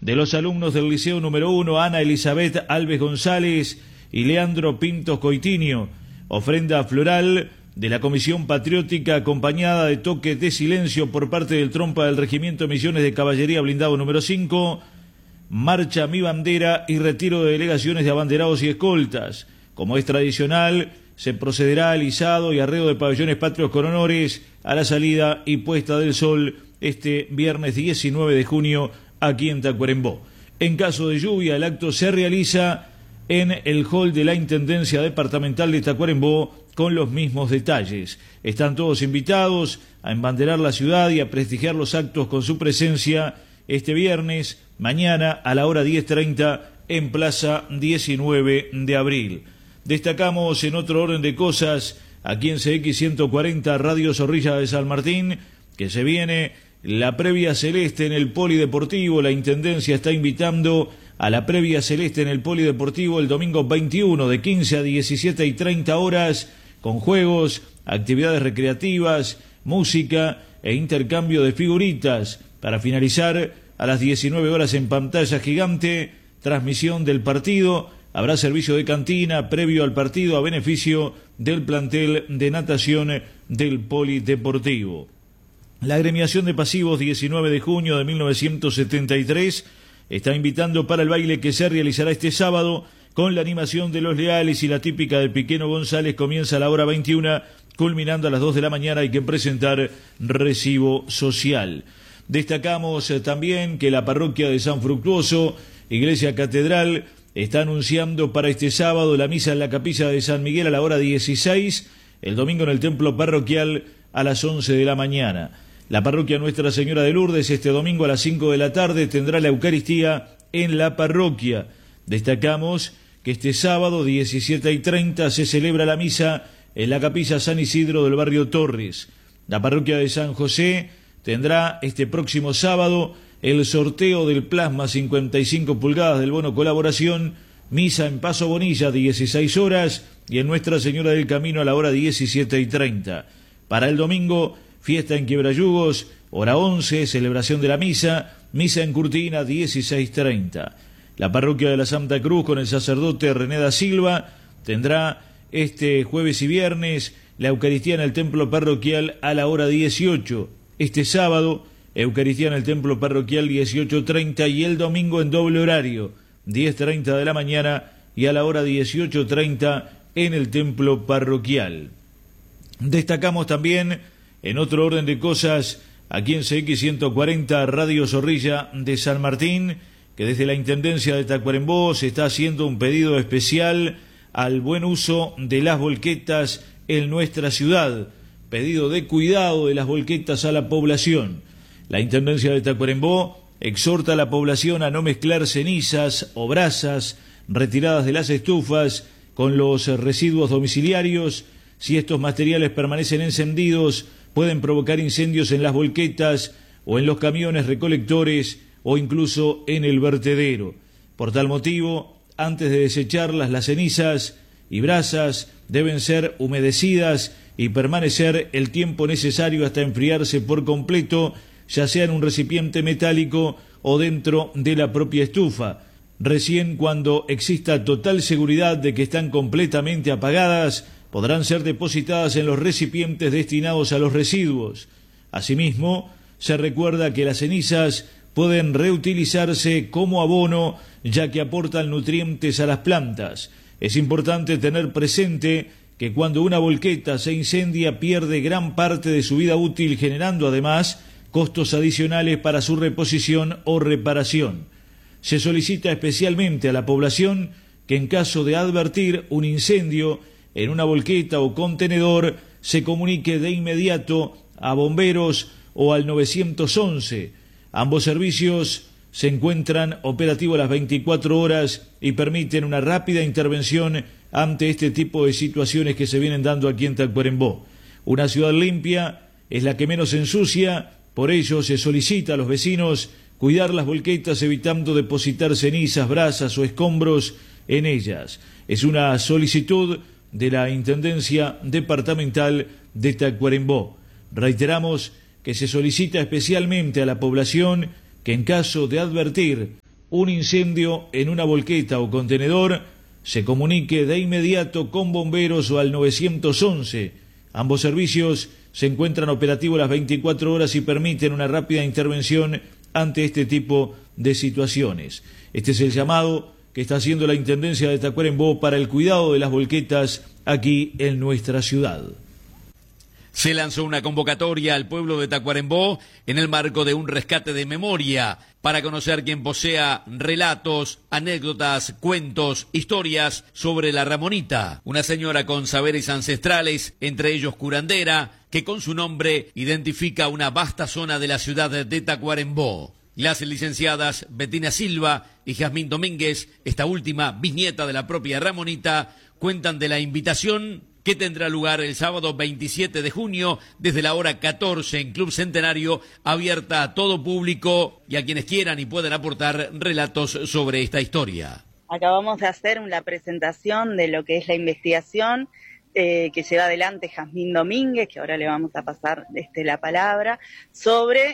de los alumnos del Liceo número 1, Ana Elizabeth Alves González y Leandro Pintos Coitinho. Ofrenda floral de la Comisión Patriótica acompañada de toque de silencio por parte del Trompa del Regimiento Misiones de Caballería Blindado número 5, marcha Mi Bandera y retiro de delegaciones de abanderados y escoltas. Como es tradicional, se procederá al izado y arreo de pabellones patrios con honores a la salida y puesta del sol este viernes 19 de junio aquí en Tacuarembó. En caso de lluvia, el acto se realiza en el hall de la Intendencia Departamental de Tacuarembó con los mismos detalles. Están todos invitados a embanderar la ciudad y a prestigiar los actos con su presencia este viernes, mañana a la hora 10:30 en Plaza 19 de Abril. Destacamos en otro orden de cosas aquí en CX 140 Radio Zorrilla de San Martín que se viene la previa celeste en el Polideportivo. La Intendencia está invitando a la previa celeste en el Polideportivo el domingo 21 de 15 a 17:30 horas con juegos, actividades recreativas, música e intercambio de figuritas para finalizar a las 19 horas en pantalla gigante, transmisión del partido. Habrá servicio de cantina previo al partido a beneficio del plantel de natación del Polideportivo. La agremiación de pasivos 19 de junio de 1973 está invitando para el baile que se realizará este sábado con la animación de Los Leales y la típica del Piqueno González. Comienza a la hora 21, culminando a las 2 de la mañana. Hay que presentar recibo social. Destacamos también que la parroquia de San Fructuoso, Iglesia Catedral, está anunciando para este sábado la misa en la capilla de San Miguel a la hora 16, el domingo en el templo parroquial a las 11 de la mañana. La parroquia Nuestra Señora de Lourdes este domingo a las 5 de la tarde tendrá la Eucaristía en la parroquia. Destacamos que este sábado 17:30 se celebra la misa en la capilla San Isidro del barrio Torres. La parroquia de San José tendrá este próximo sábado el sorteo del plasma 55 pulgadas del bono colaboración, misa en Paso Bonilla 16 horas y en Nuestra Señora del Camino a la hora 17:30. Para el domingo, fiesta en Quiebrayugos, hora 11, celebración de la misa, misa en Curtina 16:30. La parroquia de la Santa Cruz con el sacerdote René da Silva tendrá este jueves y viernes la Eucaristía en el templo parroquial a la hora 18. Este sábado, Eucaristía en el templo parroquial 18:30 y el domingo en doble horario, 10:30 de la mañana y a la hora 18:30 en el templo parroquial. Destacamos también, en otro orden de cosas, aquí en CX 140 Radio Zorrilla de San Martín, que desde la Intendencia de Tacuarembó se está haciendo un pedido especial al buen uso de las volquetas en nuestra ciudad. Pedido de cuidado de las volquetas a la población. La Intendencia de Tacuarembó exhorta a la población a no mezclar cenizas o brasas retiradas de las estufas con los residuos domiciliarios. Si estos materiales permanecen encendidos, pueden provocar incendios en las volquetas o en los camiones recolectores o incluso en el vertedero. Por tal motivo, antes de desecharlas, las cenizas y brasas deben ser humedecidas y permanecer el tiempo necesario hasta enfriarse por completo, ya sea en un recipiente metálico o dentro de la propia estufa. Recién cuando exista total seguridad de que están completamente apagadas, podrán ser depositadas en los recipientes destinados a los residuos. Asimismo, se recuerda que las cenizas pueden reutilizarse como abono, ya que aportan nutrientes a las plantas. Es importante tener presente que cuando una volqueta se incendia pierde gran parte de su vida útil, generando además costos adicionales para su reposición o reparación. Se solicita especialmente a la población que en caso de advertir un incendio en una volqueta o contenedor se comunique de inmediato a bomberos o al 911. Ambos servicios se encuentran operativos las 24 horas y permiten una rápida intervención ante este tipo de situaciones que se vienen dando aquí en Tacuarembó. Una ciudad limpia es la que menos ensucia, por ello se solicita a los vecinos cuidar las volquetas evitando depositar cenizas, brasas o escombros en ellas. Es una solicitud de la Intendencia Departamental de Tacuarembó. Reiteramos que se solicita especialmente a la población que en caso de advertir un incendio en una volqueta o contenedor, se comunique de inmediato con bomberos o al 911. Ambos servicios se encuentran operativos las 24 horas y permiten una rápida intervención ante este tipo de situaciones. Este es el llamado que está haciendo la Intendencia de Tacuarembó para el cuidado de las volquetas aquí en nuestra ciudad. Se lanzó una convocatoria al pueblo de Tacuarembó en el marco de un rescate de memoria para conocer quien posea relatos, anécdotas, cuentos, historias sobre la Ramonita, una señora con saberes ancestrales, entre ellos curandera, que con su nombre identifica una vasta zona de la ciudad de Tacuarembó. Las licenciadas Bettina Silva y Jazmín Domínguez, esta última bisnieta de la propia Ramonita, cuentan de la invitación que tendrá lugar el sábado 27 de junio desde la hora 14 en Club Centenario, abierta a todo público y a quienes quieran y puedan aportar relatos sobre esta historia. Acabamos de hacer una presentación de lo que es la investigación que lleva adelante Jazmín Domínguez, que ahora le vamos a pasar la palabra, sobre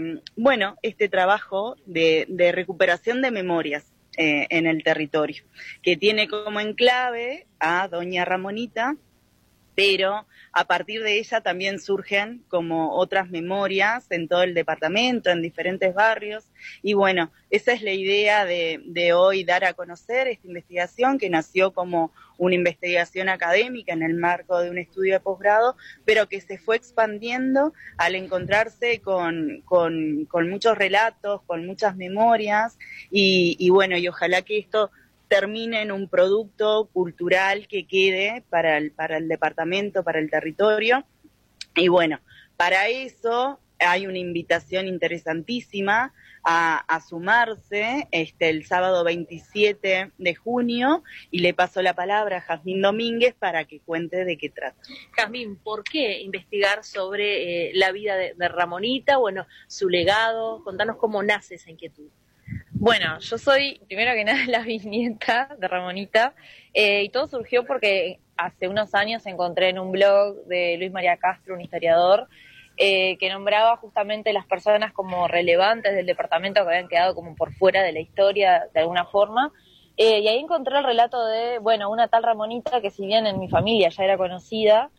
este trabajo de recuperación de memorias en el territorio, que tiene como enclave a Doña Ramonita, pero a partir de ella también surgen como otras memorias en todo el departamento, en diferentes barrios, y bueno, esa es la idea de hoy, dar a conocer esta investigación que nació como una investigación académica en el marco de un estudio de posgrado, pero que se fue expandiendo al encontrarse con muchos relatos, con muchas memorias, y bueno, y ojalá que esto termine en un producto cultural que quede para el departamento, para el territorio. Y bueno, para eso hay una invitación interesantísima a sumarse el sábado 27 de junio, y le paso la palabra a Jazmín Domínguez para que cuente de qué trata. Jazmín, ¿por qué investigar sobre la vida de Ramonita? Bueno, su legado, contanos cómo nace esa inquietud. Bueno, yo soy, primero que nada, la bisnieta de Ramonita, y todo surgió porque hace unos años encontré en un blog de Luis María Castro, un historiador, que nombraba justamente las personas como relevantes del departamento que habían quedado como por fuera de la historia de alguna forma, y ahí encontré el relato de, bueno, una tal Ramonita que si bien en mi familia ya era conocida,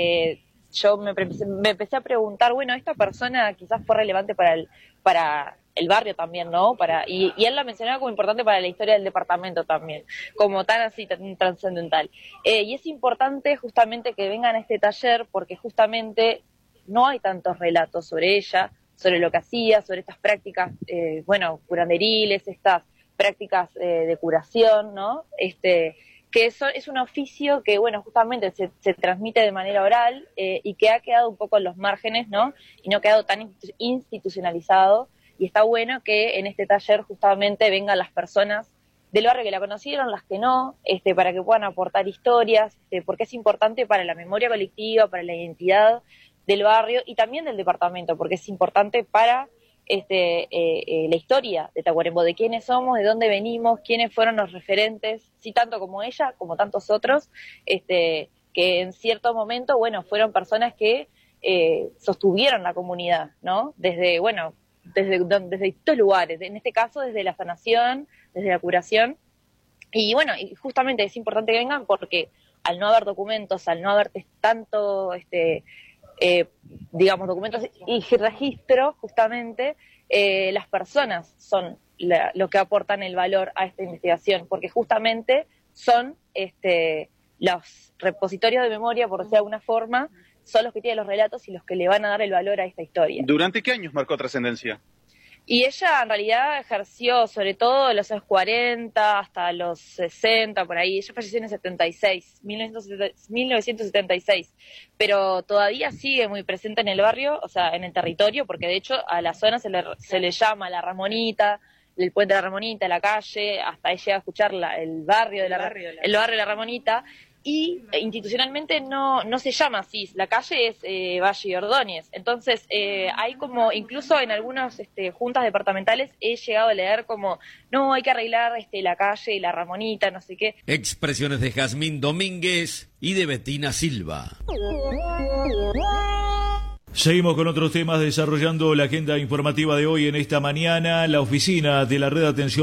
yo me empecé a preguntar, bueno, esta persona quizás fue relevante para el barrio también, ¿no? Y él la mencionaba como importante para la historia del departamento también, como tan así, tan trascendental. Y es importante justamente que vengan a este taller porque justamente no hay tantos relatos sobre ella, sobre lo que hacía, sobre estas prácticas, curanderiles, estas prácticas de curación, ¿no? Que eso es un oficio que, bueno, justamente se transmite de manera oral y que ha quedado un poco en los márgenes, ¿no? Y no ha quedado tan institucionalizado. Y está bueno que en este taller justamente vengan las personas del barrio que la conocieron, las que no, para que puedan aportar historias, porque es importante para la memoria colectiva, para la identidad del barrio y también del departamento, porque es importante para la historia de Tacuarembó, de quiénes somos, de dónde venimos, quiénes fueron los referentes, sí tanto como ella, como tantos otros, que en cierto momento, bueno, fueron personas que sostuvieron la comunidad, ¿no? Desde distintos lugares, en este caso desde la sanación, desde la curación, y bueno, y justamente es importante que vengan porque al no haber documentos, al no haber tanto, documentos y registro, justamente, las personas son lo que aportan el valor a esta investigación, porque justamente son los repositorios de memoria, por decir de alguna forma, son los que tienen los relatos y los que le van a dar el valor a esta historia. ¿Durante qué años marcó trascendencia? Y ella en realidad ejerció sobre todo de los años 40 hasta los 60, por ahí. Ella falleció en el 1976, pero todavía sigue muy presente en el barrio, o sea, en el territorio, porque de hecho a la zona se le llama La Ramonita, el puente de la Ramonita, la calle, hasta ahí llega a escuchar el barrio de la Ramonita. Y institucionalmente no se llama así, la calle es Valle y Ordóñez. Entonces, hay como, incluso en algunas juntas departamentales he llegado a leer como, no, hay que arreglar la calle y la Ramonita, no sé qué. Expresiones de Jazmín Domínguez y de Bettina Silva. Seguimos con otros temas desarrollando la agenda informativa de hoy en esta mañana. La oficina de la Red de Atención